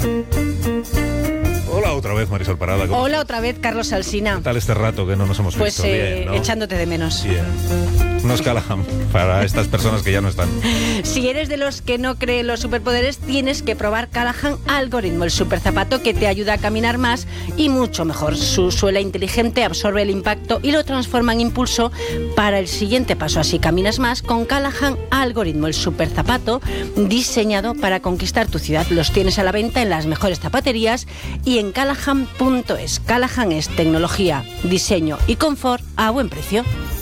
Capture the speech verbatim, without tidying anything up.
Hola otra vez, Marisol Parada. Hola estás? otra vez, Carlos Alsina. ¿Qué tal este rato que no nos hemos Pues visto? eh, Bien, ¿no? echándote de menos. Bien. Unos Callahan para estas personas que ya no están. Si eres de los que no creen los superpoderes, tienes que probar Callahan Algoritmo, el superzapato que te ayuda a caminar más y mucho mejor. Su suela inteligente absorbe el impacto y lo transforma en impulso para el siguiente paso. Así caminas más con Callahan Algoritmo, el superzapato diseñado para conquistar tu ciudad. Los tienes a la venta en las mejores zapaterías y en callahan punto es. Callahan es tecnología, diseño y confort a buen precio.